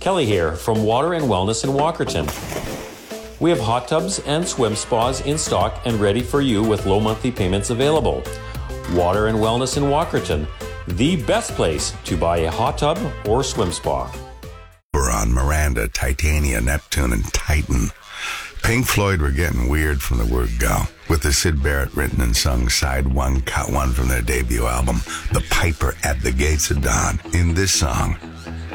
Kelly here from Water and Wellness in Walkerton. We have hot tubs and swim spas in stock and ready for you with low monthly payments available. Water and Wellness in Walkerton, the best place to buy a hot tub or swim spa. We're on Miranda, Titania, Neptune, and Titan. Pink Floyd were getting weird from the word go, with the Syd Barrett written and sung side one, cut one from their debut album, The Piper at the Gates of Dawn. In this song,